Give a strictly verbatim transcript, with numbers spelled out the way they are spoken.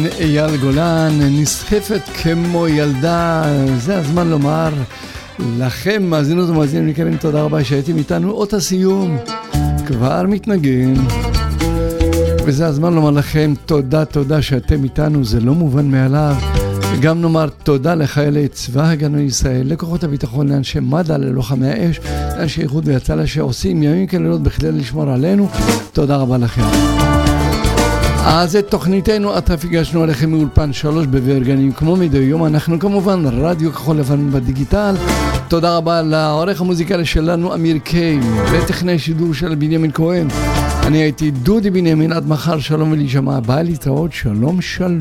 אייל גולן, נסחפת כמו ילדה. זה הזמן לומר לכם, מאזינות ומאזינים יקרים, תודה רבה שהייתם איתנו. אות הסיום כבר מתנגן, וזה הזמן לומר לכם תודה, תודה שאתם איתנו, זה לא מובן מאליו. גם נאמר תודה לחיילי צבא הגנה לישראל, לכוחות הביטחון, לאנשי מד"א, ללוחמי האש, לאנשי איחוד והצלה שעושים ימים כלילות בכדי לשמור עלינו. תודה רבה לכם. אז את תוכניתנו עטף הגשנו עליכם מאולפן שלוש בוורגנים, כמו מדי יום. אנחנו כמובן רדיו כחול לבן בדיגיטל. תודה רבה לעורך המוזיקלי שלנו אמיר קיי, וטכנאי שידור של בנימין כהן. אני הייתי דודי בנימין, עד מחר, שלום ולהישמע, ביי, להתראות, שלום שלום.